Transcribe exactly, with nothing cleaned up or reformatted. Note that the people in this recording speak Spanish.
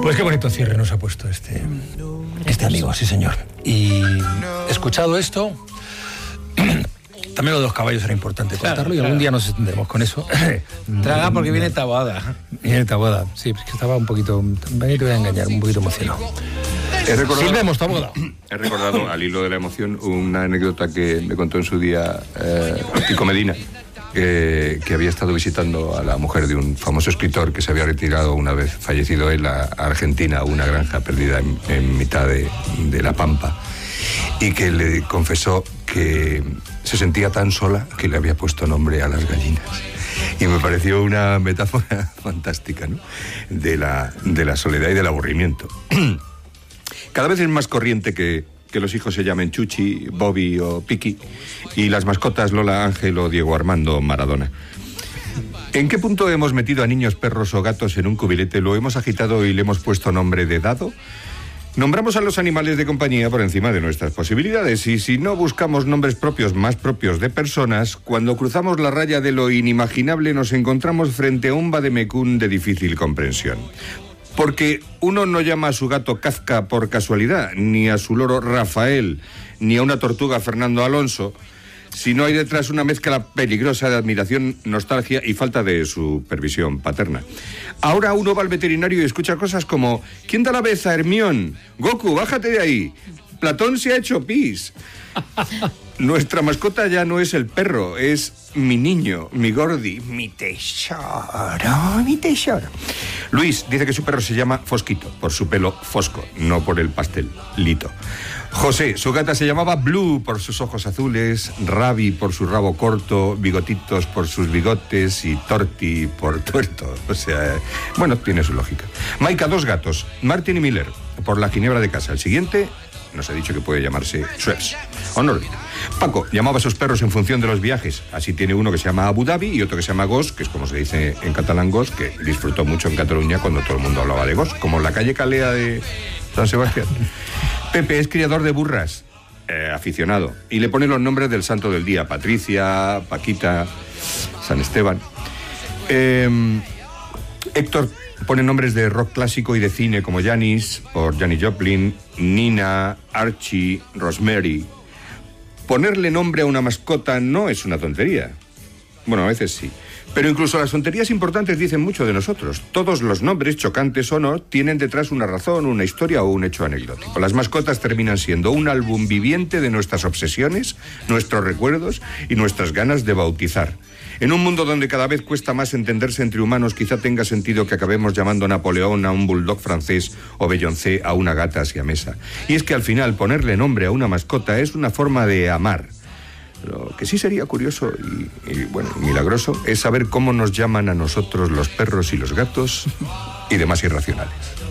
Pues qué bonito cierre nos ha puesto este, este amigo, sí señor. Y escuchado esto, también lo de los caballos era importante contarlo, claro, y algún claro. día nos extenderemos con eso. Traga porque viene Taboada. Viene Taboada, sí, es que estaba un poquito, te voy a engañar, un poquito emocionado. He recordado, Silvemos, Taboada. He recordado, al hilo de la emoción, una anécdota que me contó en su día eh, Pico Medina, eh, que había estado visitando a la mujer de un famoso escritor que se había retirado una vez fallecido él a Argentina, a una granja perdida en, en mitad de, de la pampa, y que le confesó que se sentía tan sola que le había puesto nombre a las gallinas. Y me pareció una metáfora fantástica, ¿no? De la, de la soledad y del aburrimiento. Cada vez es más corriente que, que los hijos se llamen Chuchi, Bobby o Piki, y las mascotas Lola, Ángel o Diego Armando Maradona. ¿En qué punto hemos metido a niños, perros o gatos en un cubilete, lo hemos agitado y le hemos puesto nombre de dado? Nombramos a los animales de compañía por encima de nuestras posibilidades, y si no buscamos nombres propios más propios de personas, cuando cruzamos la raya de lo inimaginable nos encontramos frente a un vademecum de difícil comprensión. Porque uno no llama a su gato Kafka por casualidad, ni a su loro Rafael, ni a una tortuga Fernando Alonso, si no hay detrás una mezcla peligrosa de admiración, nostalgia y falta de supervisión paterna. Ahora uno va al veterinario y escucha cosas como: ¿quién da la vez a Hermión? Goku, bájate de ahí. Platón se ha hecho pis. Nuestra mascota ya no es el perro, es mi niño, mi gordi, mi tesoro, mi tesoro. Luis dice que su perro se llama Fosquito, por su pelo fosco, no por el pastelito. José, su gata se llamaba Blue por sus ojos azules, Rabi por su rabo corto, Bigotitos por sus bigotes y Torti por tuerto. O sea, bueno, tiene su lógica. Maika, dos gatos, Martin y Miller, por la ginebra de casa. El siguiente nos ha dicho que puede llamarse Schweppes. Honor. Paco llamaba a sus perros en función de los viajes. Así tiene uno que se llama Abu Dhabi y otro que se llama Gos, que es como se dice en catalán Gos, que disfrutó mucho en Cataluña cuando todo el mundo hablaba de Gos, como la calle Calea de San Sebastián. Pepe es criador de burras, eh, aficionado, y le pone los nombres del santo del día: Patricia, Paquita, San Esteban. Eh, Héctor pone nombres de rock clásico y de cine como Janis, por Janis Joplin, Nina, Archie, Rosemary. Ponerle nombre a una mascota no es una tontería. Bueno, a veces sí. Pero incluso las tonterías importantes dicen mucho de nosotros. Todos los nombres, chocantes o no, tienen detrás una razón, una historia o un hecho anecdótico. Las mascotas terminan siendo un álbum viviente de nuestras obsesiones, nuestros recuerdos y nuestras ganas de bautizar. En un mundo donde cada vez cuesta más entenderse entre humanos, quizá tenga sentido que acabemos llamando Napoleón a un bulldog francés o Beyoncé a una gata siamesa. Y es que al final ponerle nombre a una mascota es una forma de amar. Lo que sí sería curioso y, y bueno, milagroso es saber cómo nos llaman a nosotros los perros y los gatos y demás irracionales.